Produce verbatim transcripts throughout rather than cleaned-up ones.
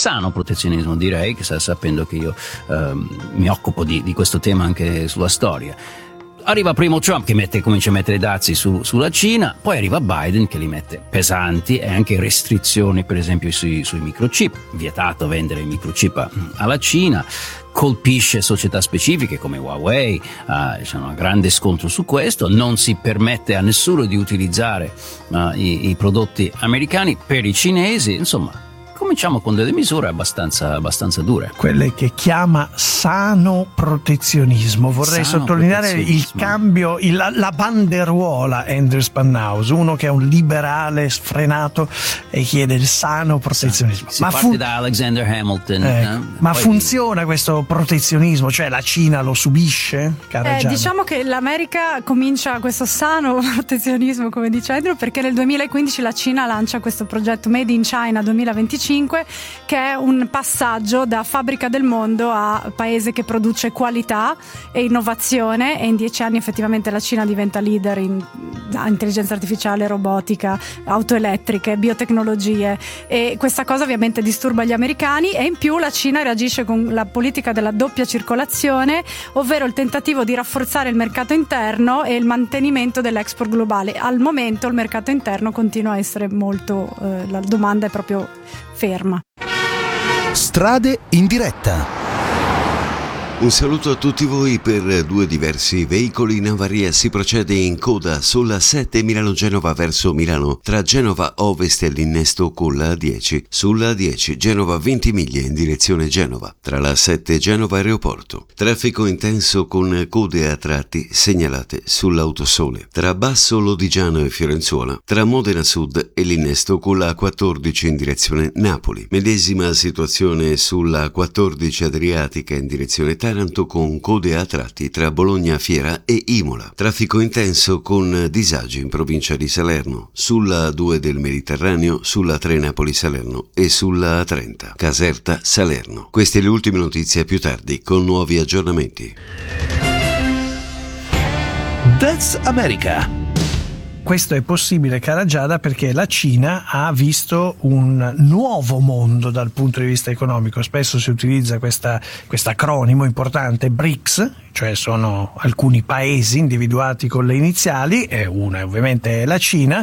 sano protezionismo, direi, che sta sapendo che io ehm, mi occupo di, di questo tema anche sulla storia. Arriva primo Trump che mette, comincia a mettere dazi su, sulla Cina, poi arriva Biden che li mette pesanti e anche restrizioni, per esempio sui, sui microchip, vietato vendere i microchip alla Cina, colpisce società specifiche come Huawei, uh, c'è un grande scontro su questo, non si permette a nessuno di utilizzare uh, i, i prodotti americani per i cinesi, insomma. Cominciamo con delle misure abbastanza, abbastanza dure. Quelle che chiama sano protezionismo. Vorrei sano sottolineare protezionismo. il cambio, il, la, la banderuola Andrew Spanhaus, uno che è un liberale sfrenato e chiede il sano protezionismo. Si ma parte fu- da Alexander Hamilton. Eh, eh? Ma Poi... funziona questo protezionismo? Cioè la Cina lo subisce? Cara eh, diciamo che l'America comincia questo sano protezionismo, come dice Andrew, perché nel duemilaquindici la Cina lancia questo progetto Made in China duemilaventicinque, che è un passaggio da fabbrica del mondo a paese che produce qualità e innovazione, e in dieci anni effettivamente la Cina diventa leader in intelligenza artificiale, robotica, auto elettriche, biotecnologie, e questa cosa ovviamente disturba gli americani, e in più la Cina reagisce con la politica della doppia circolazione, ovvero il tentativo di rafforzare il mercato interno e il mantenimento dell'export globale. Al momento il mercato interno continua a essere molto eh, la domanda è proprio ferma. Strade in diretta. Un saluto a tutti voi. Per due diversi veicoli in avaria si procede in coda sulla sette Milano-Genova verso Milano, tra Genova Ovest e l'innesto con la A dieci, sulla A dieci Genova Ventimiglia in direzione Genova, tra la sette Genova Aeroporto. Traffico intenso con code a tratti segnalate sull'Autosole, tra Basso Lodigiano e Fiorenzuola, tra Modena Sud e l'innesto con la A quattordici in direzione Napoli. Medesima situazione sulla quattordici Adriatica in direzione Taranto, con code a tratti tra Bologna Fiera e Imola. Traffico intenso con disagi in provincia di Salerno, sulla A due del Mediterraneo, sulla tre Napoli-Salerno e sulla A trenta Caserta-Salerno. Queste le ultime notizie, più tardi con nuovi aggiornamenti. That's America. Questo è possibile, cara Giada, perché la Cina ha visto un nuovo mondo dal punto di vista economico. Spesso si utilizza questa questo acronimo importante B R I C S, cioè sono alcuni paesi individuati con le iniziali, e una ovviamente è la Cina,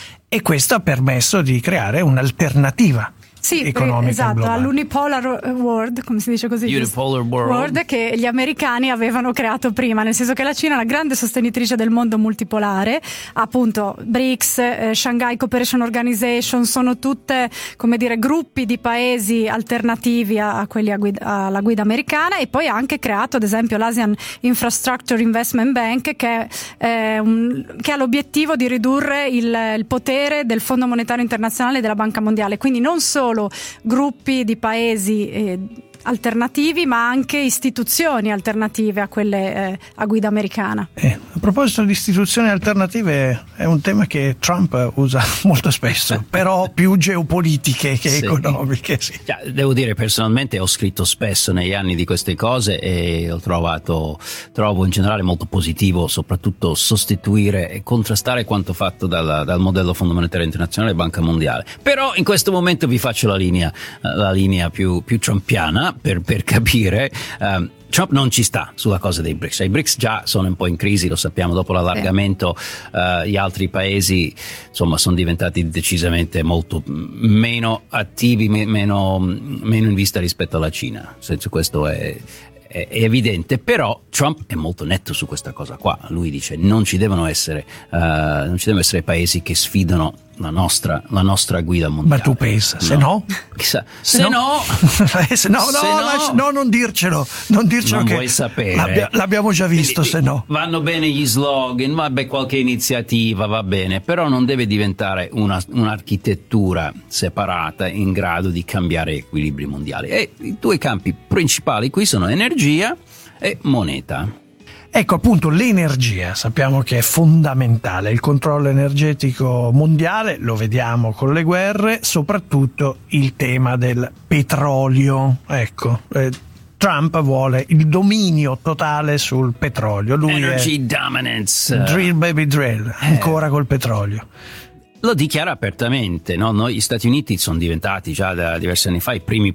e questo ha permesso di creare un'alternativa. Sì, economica esatto, globale. all'unipolar world, come si dice così? Unipolar world. world che gli americani avevano creato prima, nel senso che la Cina è una grande sostenitrice del mondo multipolare, appunto B R I C S, eh, Shanghai Cooperation Organization, sono tutte, come dire, gruppi di paesi alternativi a, a quelli a guida, alla guida americana, e poi ha anche creato ad esempio l'Asian Infrastructure Investment Bank, che, è un, che ha l'obiettivo di ridurre il, il potere del Fondo Monetario Internazionale e della Banca Mondiale, quindi non solo gruppi di paesi eh, alternativi, ma anche istituzioni alternative a quelle eh, a guida americana. Eh, a proposito di istituzioni alternative, è un tema che Trump usa molto spesso, però più geopolitiche che sì. economiche. Sì. Devo dire, personalmente ho scritto spesso negli anni di queste cose, e ho trovato trovo in generale molto positivo soprattutto sostituire e contrastare quanto fatto dal, dal modello Fondo Monetario Internazionale e Banca Mondiale. Però in questo momento vi faccio la linea la linea più, più trumpiana per, per capire. um, Trump non ci sta sulla cosa dei B R I C S. I B R I C S già sono un po' in crisi, lo sappiamo, dopo l'allargamento uh, gli altri paesi insomma sono diventati decisamente molto meno attivi, me- meno, meno in vista rispetto alla Cina. Senso, questo è, è, è evidente, però Trump è molto netto su questa cosa qua. Lui dice non ci devono essere uh, non ci devono essere paesi che sfidano la nostra, la nostra guida mondiale. Ma tu pensa, se no? Chissà, se, se no, no, se no, se no, no, lascia, no, non dircelo, non dircelo, non che vuoi sapere. l'abbia, l'abbiamo già visto. Quindi, se no, vanno bene gli slogan, vabbè, qualche iniziativa va bene, però non deve diventare una, un'architettura separata in grado di cambiare gli equilibri mondiali. E i due campi principali qui sono energia e moneta. Ecco, appunto, l'energia sappiamo che è fondamentale, il controllo energetico mondiale, lo vediamo con le guerre, soprattutto il tema del petrolio. Ecco, eh, Trump vuole il dominio totale sul petrolio. Lui Energy è dominance. Drill baby drill, ancora col petrolio. Lo dichiara apertamente, no? Noi, gli Stati Uniti, sono diventati già da diversi anni fa i primi